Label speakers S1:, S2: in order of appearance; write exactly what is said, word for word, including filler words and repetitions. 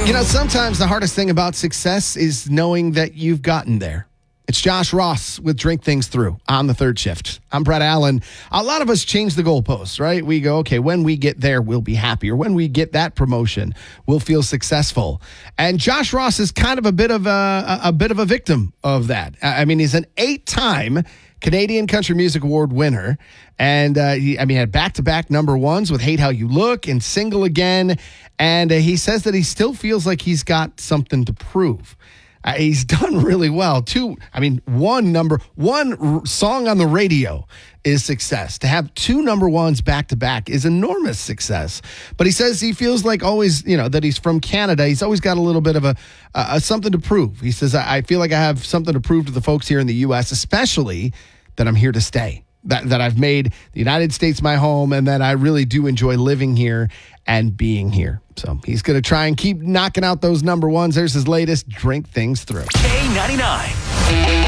S1: You know, sometimes the hardest thing about success is knowing that you've gotten there. It's Josh Ross with Drink Things Through on the third shift. I'm Brett Allen. A lot of us change the goalposts, right? We go, okay, when we get there, we'll be happy. Or when we get that promotion, we'll feel successful. And Josh Ross is kind of a bit of a, a bit of a victim of that. I mean, he's an eight-time Canadian Country Music Award winner. And, uh, he, I mean, had back-to-back number ones with Hate How You Look and Single Again. And uh, he says that he still feels like he's got something to prove. Uh, he's done really well. Two, I mean, one number, one r- song on the radio is success. To have two number ones back to back is enormous success. But he says he feels like always, you know, that he's from Canada. He's always got a little bit of a, uh, something to prove. He says, I, I feel like I have something to prove to the folks here in the U S, especially that I'm here to stay. That that I've made the United States my home and that I really do enjoy living here and being here. So he's going to try and keep knocking out those number ones. There's his latest Drink Things Through.
S2: K ninety-nine.